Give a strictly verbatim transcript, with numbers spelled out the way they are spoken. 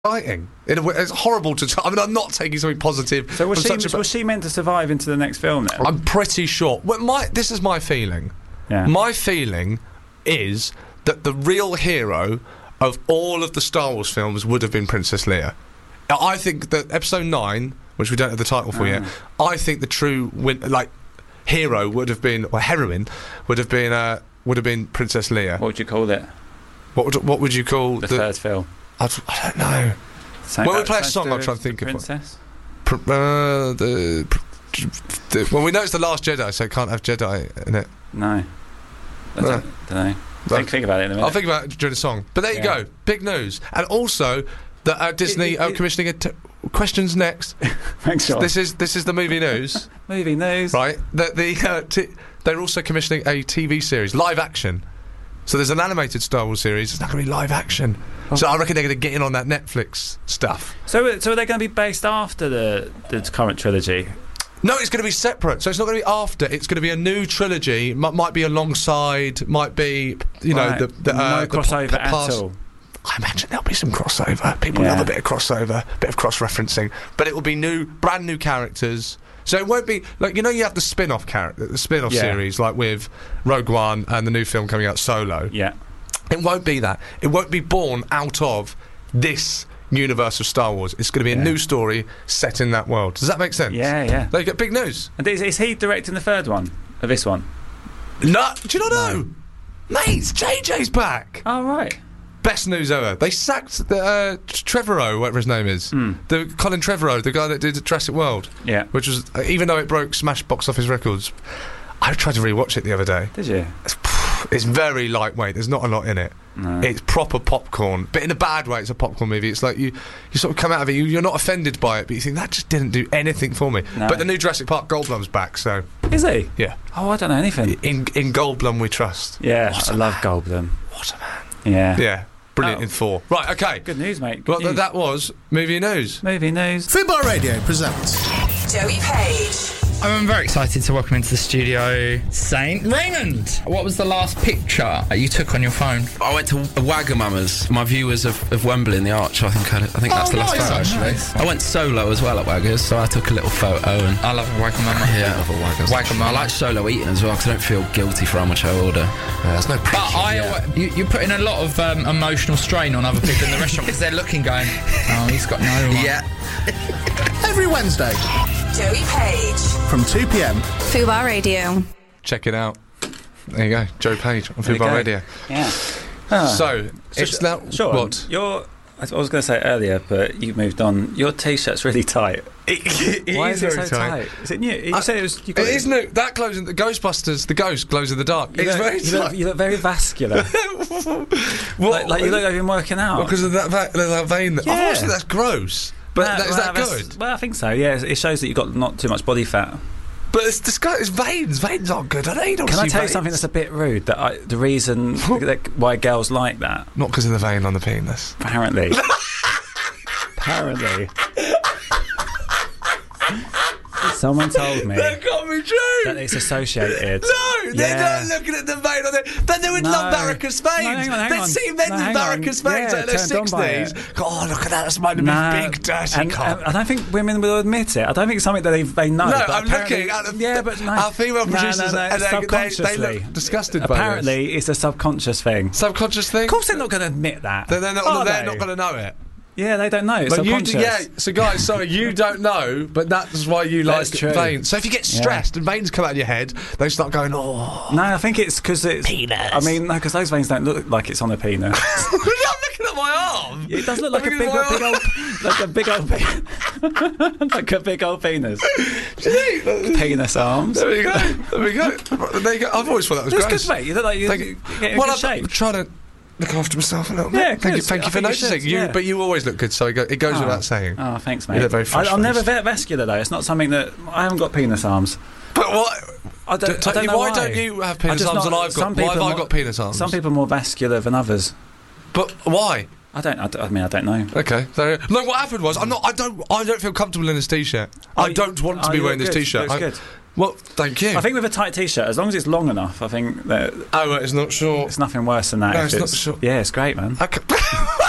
exciting. It, it's horrible to. T- I mean, I'm not taking something positive. So was she, such a, was she meant to survive into the next film then? I'm pretty sure. Well, my this is my feeling. Yeah. My feeling is that the real hero of all of the Star Wars films would have been Princess Leia. I think that Episode Nine, which we don't have the title for oh. yet, I think the true win- like hero would have been, or heroine would have been, uh, would have been Princess Leia. What would you call it? What would what would you call the, the third film? I, I don't know. Same When we play a song, I'll try and think of it. Princess? Pr- uh, the, pr- the, well, we know it's The Last Jedi, so it can't have Jedi in it. No. I Uh, don't, don't know. Think, think about it in a minute. I'll think about it during the song. But there you Yeah. go. Big news. And also, that uh, Disney It- it- are it- commissioning a... T- questions next. Thanks, Sean. This is this is the movie news. Movie news. Right? The, the, uh, t- they're also commissioning a T V series, live action. So there's an animated Star Wars series. It's not going to be live action. Oh. So I reckon they're going to get in on that Netflix stuff. So, so are they going to be based after the the current trilogy? No, it's going to be separate. So it's not going to be after. It's going to be a new trilogy. M- might be alongside. Might be, you know, Right. the, the uh, no the crossover p- at past- all. I imagine there'll be some crossover. People Yeah. love a bit of crossover, a bit of cross-referencing. But it will be new, brand new characters. So it won't be like, you know, you have the spin-off character, the spin-off Yeah. series, like with Rogue One and the new film coming out, Solo. Yeah. It won't be that. It won't be born out of this universe of Star Wars. It's going to be a Yeah. new story set in that world. Does that make sense? Yeah, yeah. They get big news. And is, is he directing the third one? Of this one? No, do you not No. know? Mate, J J's back. Oh, right. Best news ever. They sacked the uh, Trevorrow, whatever his name is. Mm. The Colin Trevorrow, the guy that did Jurassic World. Yeah. Which was, uh, even though it broke smash box office records, I tried to rewatch it the other day. Did you? It's, it's very lightweight. There's not a lot in it. No. It's proper popcorn, but in a bad way. It's a popcorn movie. It's like you, you sort of come out of it. You, you're not offended by it, but you think that just didn't do anything for me. No. But the new Jurassic Park, Goldblum's back, so Is he? yeah. Oh, I don't know anything. In in Goldblum we trust. Yeah, What I a love man. Goldblum. What a man. Yeah. Yeah, brilliant Oh. in Thor. Right, okay. Good news, mate. Good Well, th- news. that was movie news. Movie news. Fubar Radio presents Joey Page. I'm very excited to welcome into the studio Saint Raymond. What was the last picture you took on your phone? I went to Wagamama's. My view was of, of Wembley in the Arch. I think I, I think that's Oh, the last nice, photo. Actually, nice. I went solo as well at Waggers, so I took a little photo and. I love Wagamama. Yeah, I love a Waggers. Wagamama. I like solo eating as well because I don't feel guilty for how much I order. Yeah, there's no pressure. But I, yeah. you, you're putting a lot of um, emotional strain on other people in the restaurant because they're looking, going, "Oh, he's got no one." Yeah. every Wednesday Joey Page. from two p.m. Fubar Radio. Check it out. There you go, Joe Page on There you Football go. Radio. Yeah. Ah. So, it's sh- now Sean, what? Your, I was going to say it earlier, but you moved on. Your t-shirt's really tight. It, it Why is is it very so tight. tight? Is it new? You I- said it was. You It got is new. That glows in the Ghostbusters. The ghost glows in the dark. You It's look, very you, look, tight. you look very vascular. What? like, like you look like you've been working out. because of that, va- that vein. That, I've Yeah. always thought that's gross. But No, that, is well, that that's- good? Well, I think so. Yeah, it shows that you've got not too much body fat. But it's disgusting. It's veins. Veins aren't good. I don't, you don't Can see I tell you veins. something that's a bit rude? That I, the reason that why girls like that, Not because of the vein on the penis. apparently, apparently, someone told me That can't be true. that it's associated. No, they're Yeah. not looking at the vein on it. Then they would No. love varicose veins. No, hang on, hang They'd on. see men No, with hang on. varicose veins Yeah, in their turned on by sixties. it. God, look at that. That's my No, big dirty and, cock. and I don't think women will admit it. I don't think it's something that they, they know. No, but I'm apparently- looking at the, yeah, but no, our female no, producers, no, no, and it's they, they, they subconsciously. look disgusted by this. Apparently, it's a subconscious thing. Subconscious thing? Of course, they're not going to admit that. They're, they're not, Are they're they? not going to know it. Yeah, they don't know. It's But you, subconscious. d- yeah. So, guys, sorry, you don't know, but that's why you like That's true. veins. So, if you get stressed and veins come out of your head, they start going, oh. No, I think it's because it's Penis. I mean, no, because those veins don't look like it's on a penis. I'm looking at my arm. It does look like I'm a big, looking at big my old, like a big old, pe- like a big old penis. arm. Penis arms. There we go. There we go. There you go. I've always thought that was That's gross. good, mate. You look like you're, Thank you're you. getting in Well, good I'm shape. trying to look after myself a little bit. Yeah, thank you, good. thank I you for think you should, noticing. You, yeah. but you always look good, so it, go, it goes Oh. without saying. Oh, thanks, You mate. look very I, fresh I'm never faced. ve- vascular though. It's not something that I haven't got penis arms. But what? I don't, D- I don't know why, why. don't you have I penis just arms not- and I've some got? Why have people I more- got penis arms? Some people are more vascular than others. But why? I don't. I, don't- I mean, I don't know. Okay. So, look, what happened was I'm not. I don't. I don't feel comfortable in this t-shirt. Oh, I don't want to oh, be you wearing look this good. t-shirt. Looks I- good. Well, thank you. I think with a tight t-shirt, as long as it's long enough, I think that Oh, well, it's not short. it's nothing worse than that. No, if it's not short. Yeah, it's great, man. I ca-